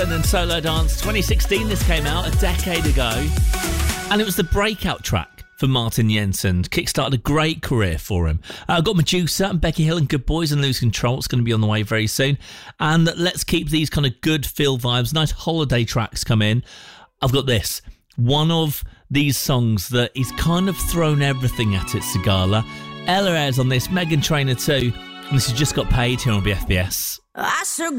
And Solo Dance 2016, this came out a decade ago, and it was the breakout track for Martin Jensen. Kickstarted a great career for him. I've got Medusa and Becky Hill and Good Boys and Lose Control. It's going to be on the way very soon. And let's keep these kind of good feel vibes, nice holiday tracks come in. I've got this. One of these songs that he's kind of thrown everything at it, Sigala. Ella Ayres on this, Meghan Trainor too. And this has just got paid here on BFBS. I should